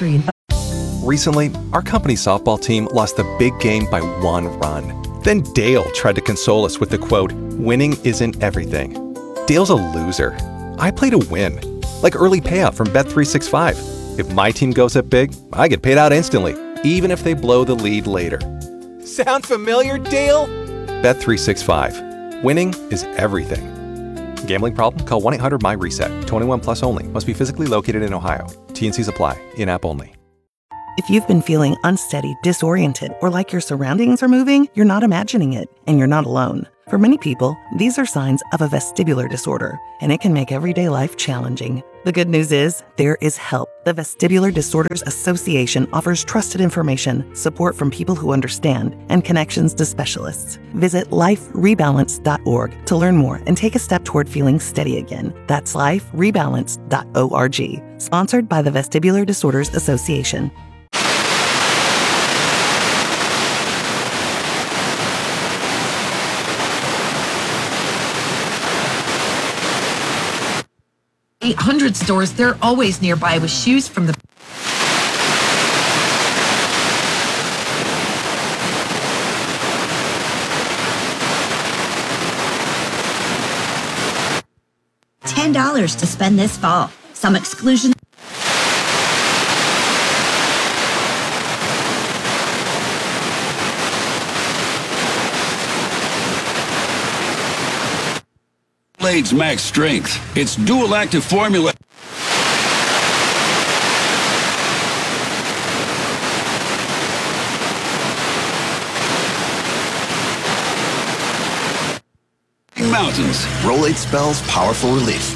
history. Recently, our company softball team lost the big game by 1 run. Then Dale tried to console us with the quote, "Winning isn't everything." Dale's a loser. I play to win. Like early payout from Bet365. If my team goes up big, I get paid out instantly, even if they blow the lead later. Sound familiar, Dale? Bet365. Winning is everything. Gambling problem? Call 1-800-MY-RESET. 21 plus only. Must be physically located in Ohio. T&Cs apply. In-app only. If you've been feeling unsteady, disoriented, or like your surroundings are moving, you're not imagining it, and you're not alone. For many people, these are signs of a vestibular disorder, and it can make everyday life challenging. The good news is, there is help. The Vestibular Disorders Association offers trusted information, support from people who understand, and connections to specialists. Visit liferebalance.org to learn more and take a step toward feeling steady again. That's liferebalance.org. Sponsored by the Vestibular Disorders Association. $800 stores, they're always nearby with shoes from the $10 to spend this fall. Some exclusion. Blades Max Strength. It's dual active formula. Mountains. Rolate spells powerful relief.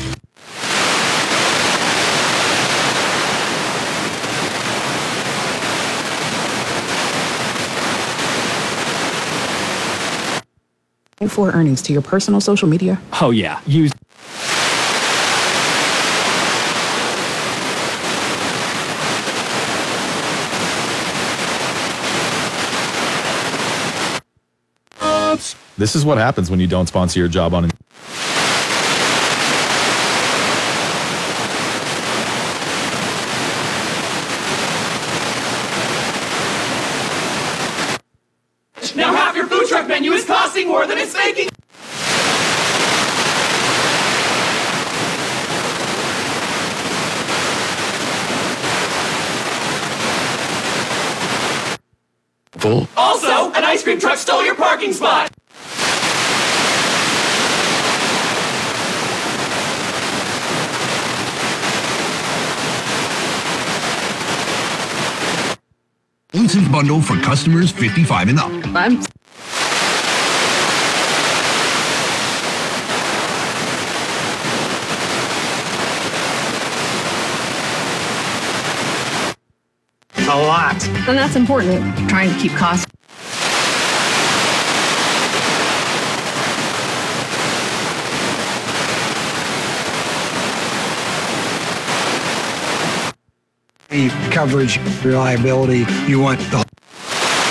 For earnings to your personal social media? Oh yeah, use This is what happens when you don't sponsor your job on Now half your food truck menu is costing more than it's making. Full. Also, an ice cream truck stole your parking spot. Instant bundle for customers 55 and up. A lot. And that's important. Trying to keep costs. Coverage, reliability, you want the